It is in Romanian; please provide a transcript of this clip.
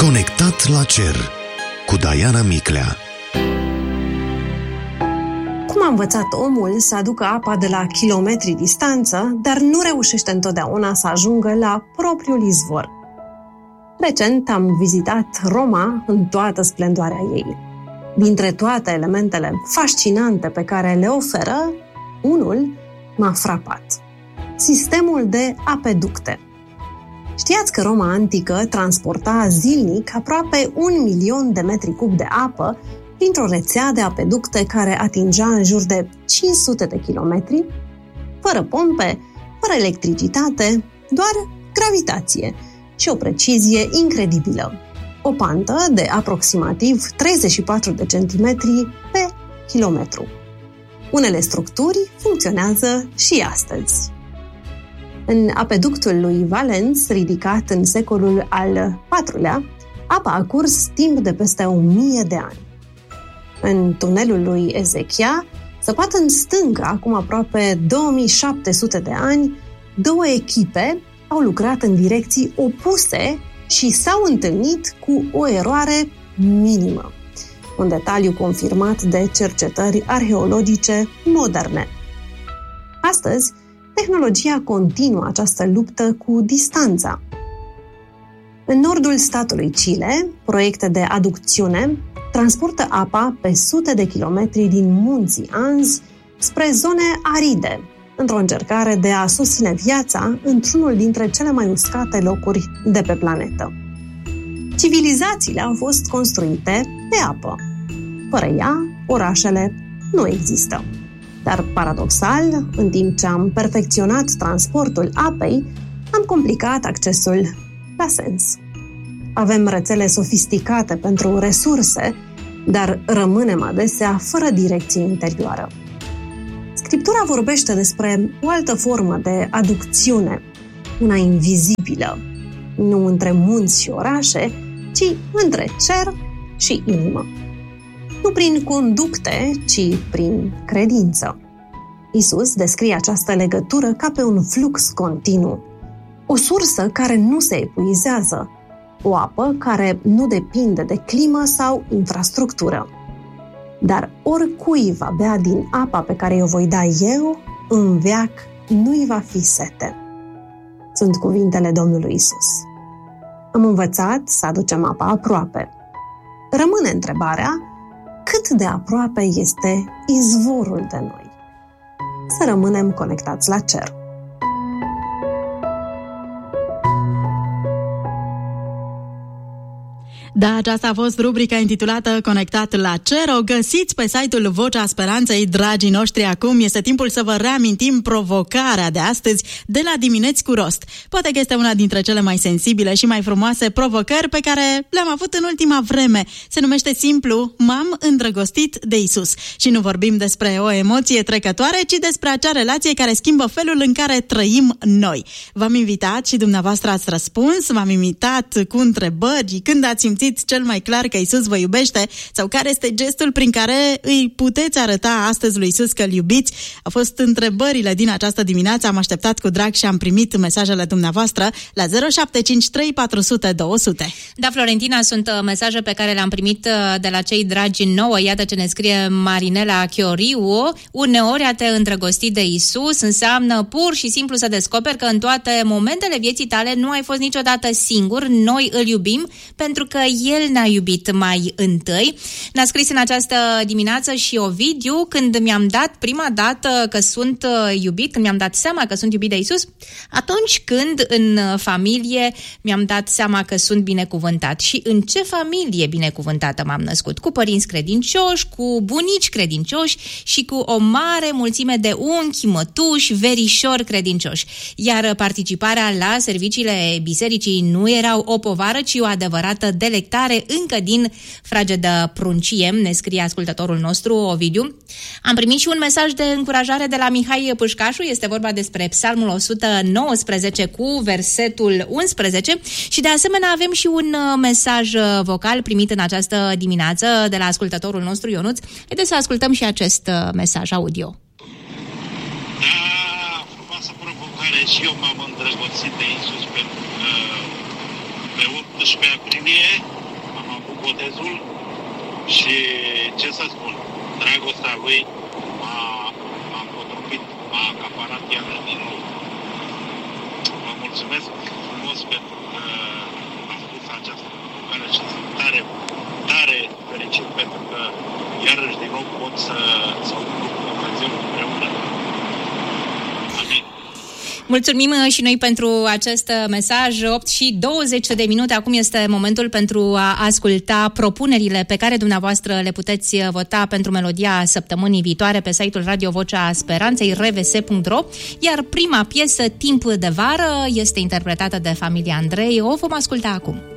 Conectat la cer cu Diana Miclea. Cum a învățat omul să aducă apa de la kilometri distanță, dar nu reușește întotdeauna să ajungă la propriul izvor? Recent am vizitat Roma în toată splendoarea ei. Dintre toate elementele fascinante pe care le oferă, unul m-a frapat. Sistemul de apeducte. Știați că Roma antică transporta zilnic aproape 1.000.000 de metri cub de apă printr-o rețea de apeducte care atingea în jur de 500 de kilometri, fără pompe, fără electricitate, doar gravitație și o precizie incredibilă. O pantă de aproximativ 34 de centimetri pe kilometru. Unele structuri funcționează și astăzi. În apeductul lui Valens, ridicat în secolul al IV-lea, apa a curs timp de peste 1000 de ani. În tunelul lui Ezechia, săpat în stânga, acum aproape 2700 de ani, două echipe au lucrat în direcții opuse și s-au întâlnit cu o eroare minimă. Un detaliu confirmat de cercetări arheologice moderne. Astăzi, tehnologia continuă această luptă cu distanța. În nordul statului Chile, proiecte de aducțiune transportă apa pe sute de kilometri din munții Anzi spre zone aride, într-o încercare de a susține viața într-unul dintre cele mai uscate locuri de pe planetă. Civilizațiile au fost construite pe apă. Fără ea, orașele nu există. Dar, paradoxal, în timp ce am perfecționat transportul apei, am complicat accesul la sens. Avem rețele sofisticate pentru resurse, dar rămânem adesea fără direcție interioară. Scriptura vorbește despre o altă formă de aducțiune, una invizibilă, nu între munți și orașe, ci între cer și inimă. Nu prin conducte, ci prin credință. Iisus descrie această legătură ca pe un flux continuu, o sursă care nu se epuizează, o apă care nu depinde de climă sau infrastructură. Dar oricui va bea din apa pe care o voi da eu, în veac nu-i va fi sete. Sunt cuvintele Domnului Iisus. Am învățat să aducem apa aproape. Rămâne întrebarea, cât de aproape este izvorul de noi? Să rămânem conectați la cer. Da, aceasta a fost rubrica intitulată Conectat la cer. O găsiți pe site-ul Vocea Speranței, dragii noștri. Acum este timpul să vă reamintim provocarea de astăzi de la Dimineți cu Rost. Poate că este una dintre cele mai sensibile și mai frumoase provocări pe care le-am avut în ultima vreme. Se numește simplu M-am îndrăgostit de Isus. Și nu vorbim despre o emoție trecătoare, ci despre acea relație care schimbă felul în care trăim noi. V-am invitat și dumneavoastră ați răspuns, v-am invitat cu întrebări, când ați simțit cel mai clar că Iisus vă iubește sau care este gestul prin care îi puteți arăta astăzi lui Iisus că îl iubiți. Au fost întrebările din această dimineață, am așteptat cu drag și am primit mesajele dumneavoastră la 0753 400 200. Da, Florentina, sunt mesaje pe care le-am primit de la cei dragi nouă. Iată ce ne scrie Marinela Chioriu. Uneori a te îndrăgosti de Iisus înseamnă pur și simplu să descoperi că în toate momentele vieții tale nu ai fost niciodată singur. Noi îl iubim pentru că El ne-a iubit mai întâi. Ne-a scris în această dimineață și Ovidiu, când mi-am dat prima dată că sunt iubit, când mi-am dat seama că sunt iubit de Iisus, atunci când în familie mi-am dat seama că sunt binecuvântat. Și în ce familie binecuvântată m-am născut? Cu părinți credincioși, cu bunici credincioși și cu o mare mulțime de unchi, mătuși, verișori credincioși. Iar participarea la serviciile bisericii nu erau o povară, ci o adevărată delectare încă din fragedă pruncie, ne scrie ascultătorul nostru Ovidiu. Am primit și un mesaj de încurajare de la Mihai Pâșcașu, este vorba despre Psalmul 119 cu versetul 11 și de asemenea avem și un mesaj vocal primit în această dimineață de la ascultătorul nostru Ionuț. Haideți să ascultăm și acest mesaj audio. Da, frumoasă provocare, și eu m-am îndrăgostit de Iisus pe 18 aprilie botezul și ce să spun, dragostea lui m-a potropit, m-a acaparat iarăși din nou. Vă mulțumesc frumos pentru că a spus această provocare și sunt tare, tare fericit pentru că iarăși din nou pot să umplu Dumnezeu împreună. Amin. Mulțumim și noi pentru acest mesaj. 8:20. Acum este momentul pentru a asculta propunerile pe care dumneavoastră le puteți vota pentru melodia săptămânii viitoare pe site-ul Radio Vocea Speranței, rvs.ro, iar prima piesă, Timp de vară, este interpretată de familia Andrei. O vom asculta acum.